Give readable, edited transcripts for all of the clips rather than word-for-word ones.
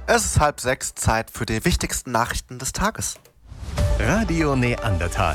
Es ist 5:30, Zeit für die wichtigsten Nachrichten des Tages. Radio Neandertal.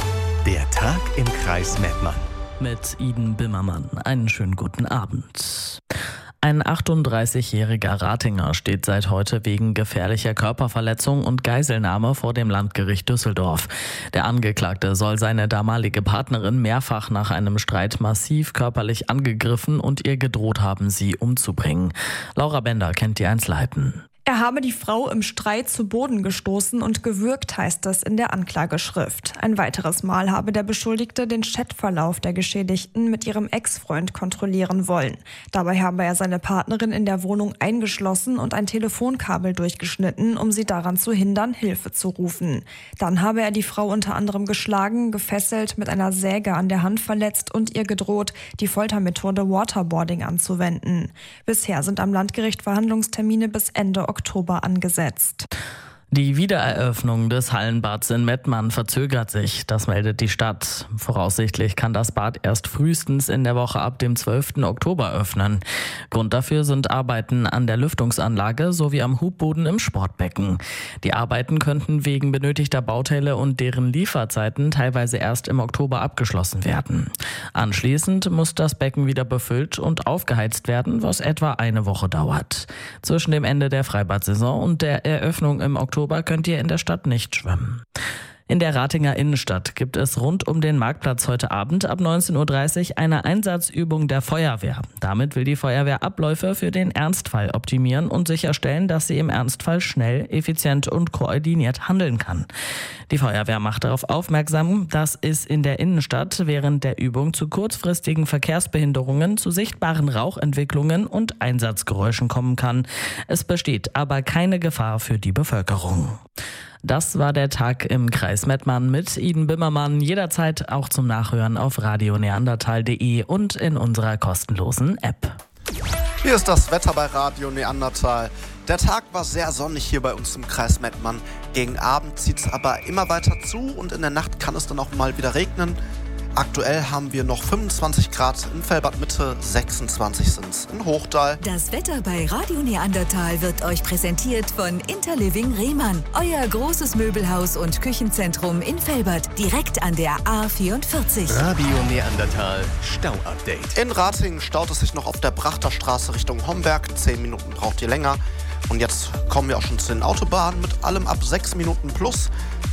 Der Tag im Kreis Mettmann. Mit Iden Bimmermann. Einen schönen guten Abend. Ein 38-jähriger Ratinger steht seit heute wegen gefährlicher Körperverletzung und Geiselnahme vor dem Landgericht Düsseldorf. Der Angeklagte soll seine damalige Partnerin mehrfach nach einem Streit massiv körperlich angegriffen und ihr gedroht haben, sie umzubringen. Laura Bender kennt die Einzelheiten. Er habe die Frau im Streit zu Boden gestoßen und gewürgt, heißt es in der Anklageschrift. Ein weiteres Mal habe der Beschuldigte den Chatverlauf der Geschädigten mit ihrem Ex-Freund kontrollieren wollen. Dabei habe er seine Partnerin in der Wohnung eingeschlossen und ein Telefonkabel durchgeschnitten, um sie daran zu hindern, Hilfe zu rufen. Dann habe er die Frau unter anderem geschlagen, gefesselt, mit einer Säge an der Hand verletzt und ihr gedroht, die Foltermethode Waterboarding anzuwenden. Bisher sind am Landgericht Verhandlungstermine bis Ende Oktober angesetzt. Die Wiedereröffnung des Hallenbads in Mettmann verzögert sich, das meldet die Stadt. Voraussichtlich kann das Bad erst frühestens in der Woche ab dem 12. Oktober öffnen. Grund dafür sind Arbeiten an der Lüftungsanlage sowie am Hubboden im Sportbecken. Die Arbeiten könnten wegen benötigter Bauteile und deren Lieferzeiten teilweise erst im Oktober abgeschlossen werden. Anschließend muss das Becken wieder befüllt und aufgeheizt werden, was etwa eine Woche dauert. Zwischen dem Ende der Freibad-Saison und der Eröffnung im Oktober könnt ihr in der Stadt nicht schwimmen. In der Ratinger Innenstadt gibt es rund um den Marktplatz heute Abend ab 19.30 Uhr eine Einsatzübung der Feuerwehr. Damit will die Feuerwehr Abläufe für den Ernstfall optimieren und sicherstellen, dass sie im Ernstfall schnell, effizient und koordiniert handeln kann. Die Feuerwehr macht darauf aufmerksam, dass es in der Innenstadt während der Übung zu kurzfristigen Verkehrsbehinderungen, zu sichtbaren Rauchentwicklungen und Einsatzgeräuschen kommen kann. Es besteht aber keine Gefahr für die Bevölkerung. Das war der Tag im Kreis Mettmann mit Iden Bimmermann. Jederzeit auch zum Nachhören auf radioneandertal.de und in unserer kostenlosen App. Hier ist das Wetter bei Radio Neandertal. Der Tag war sehr sonnig hier bei uns im Kreis Mettmann. Gegen Abend zieht es aber immer weiter zu und in der Nacht kann es dann auch mal wieder regnen. Aktuell haben wir noch 25 Grad in Velbert Mitte, 26 sind es in Hochdahl. Das Wetter bei Radio Neandertal wird euch präsentiert von Interliving Rehmann. Euer großes Möbelhaus und Küchenzentrum in Velbert, direkt an der A44. Radio Neandertal Stau-Update. In Ratingen staut es sich noch auf der Brachterstraße Richtung Homberg. 10 Minuten braucht ihr länger. Und jetzt kommen wir auch schon zu den Autobahnen mit allem ab 6 Minuten plus.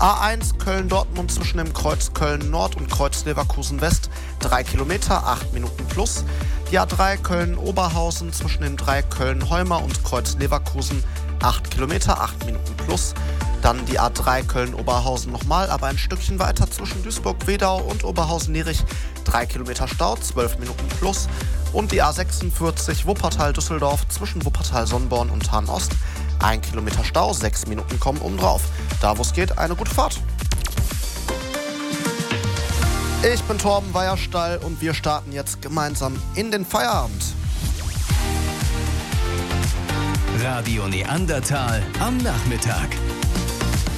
A1 Köln-Dortmund zwischen dem Kreuz Köln-Nord und Kreuz Leverkusen-West 3 Kilometer, 8 Minuten plus. Die A3 Köln-Oberhausen zwischen dem Dreieck Köln-Heumer und Kreuz Leverkusen 8 Kilometer, 8 Minuten plus. Dann die A3 Köln-Oberhausen nochmal, aber ein Stückchen weiter zwischen Duisburg-Wedau und Oberhausen-Nierich 3 Kilometer Stau, 12 Minuten plus. Und die A46 Wuppertal-Düsseldorf zwischen Wuppertal-Sonnborn und Hahn-Ost 1 Kilometer Stau, 6 Minuten kommen obendrauf. Da wo es geht, eine gute Fahrt. Ich bin Torben Weierstall und wir starten jetzt gemeinsam in den Feierabend. Radio Neandertal am Nachmittag.